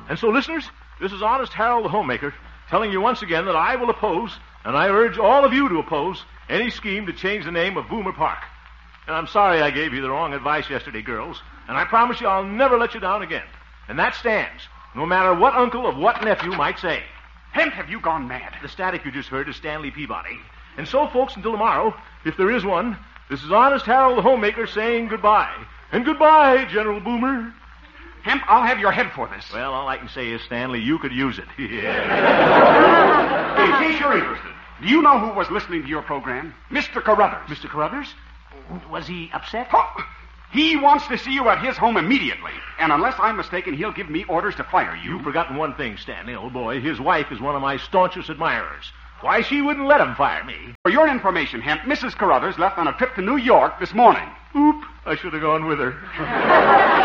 And so, listeners, this is Honest Harold the Homemaker telling you once again that I will oppose, and I urge all of you to oppose, any scheme to change the name of Boomer Park. And I'm sorry I gave you the wrong advice yesterday, girls, and I promise you I'll never let you down again. And that stands, no matter what uncle of what nephew might say. Hemp, have you gone mad? The static you just heard is Stanley Peabody. And so, folks, until tomorrow, if there is one, this is Honest Harold the Homemaker saying goodbye. And goodbye, General Boomer. Hemp, I'll have your head for this. Well, all I can say is, Stanley, you could use it. In case you're interested, do you know who was listening to your program? Mr. Carruthers. Mr. Carruthers? Was he upset? Oh, he wants to see you at his home immediately. And unless I'm mistaken, he'll give me orders to fire you. You've forgotten one thing, Stanley, old boy. His wife is one of my staunchest admirers. Why, she wouldn't let him fire me. For your information, Hemp, Mrs. Carruthers left on a trip to New York this morning. Oop, I should have gone with her.